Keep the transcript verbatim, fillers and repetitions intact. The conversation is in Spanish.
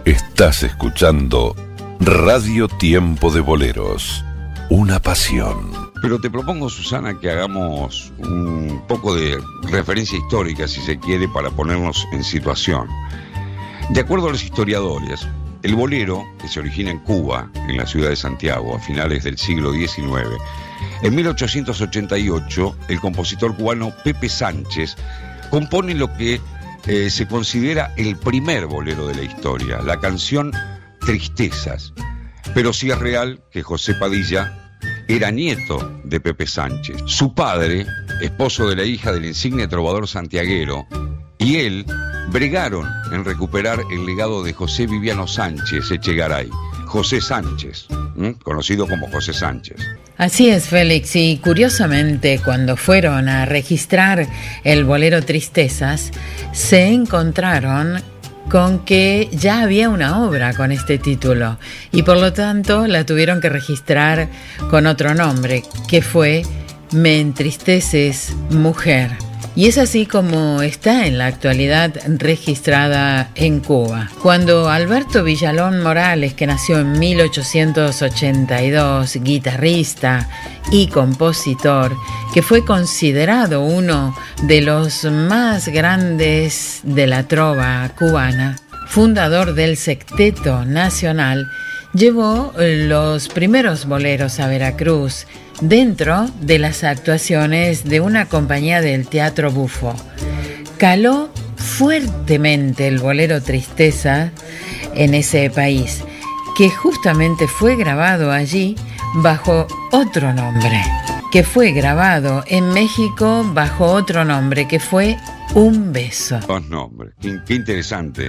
Estás escuchando Radio Tiempo de Boleros, una pasión. Pero te propongo, Susana, que hagamos un poco de referencia histórica, si se quiere, para ponernos en situación. De acuerdo a los historiadores, el bolero, que se origina en Cuba, en la ciudad de Santiago, a finales del siglo diecinueve, en mil ochocientos ochenta y ocho, el compositor cubano Pepe Sánchez compone lo que eh, se considera el primer bolero de la historia, la canción Tristezas. Pero sí es real que José Padilla era nieto de Pepe Sánchez. Su padre, esposo de la hija del insigne trovador santiaguero, y él bregaron en recuperar el legado de José Viviano Sánchez Echegaray, José Sánchez, ¿eh? conocido como José Sánchez. Así es, Félix, y curiosamente cuando fueron a registrar el bolero Tristezas, se encontraron con que ya había una obra con este título y por lo tanto la tuvieron que registrar con otro nombre, que fue Me entristeces, mujer. Y es así como está en la actualidad registrada en Cuba. Cuando Alberto Villalón Morales, que nació en mil ochocientos ochenta y dos, guitarrista y compositor, que fue considerado uno de los más grandes de la trova cubana, fundador del Secteto Nacional, llevó los primeros boleros a Veracruz dentro de las actuaciones de una compañía del Teatro Bufo. Caló fuertemente el bolero Tristeza en ese país, que justamente fue grabado allí bajo otro nombre, que fue grabado en México bajo otro nombre, que fue Un beso. Dos nombres, qué, qué interesante.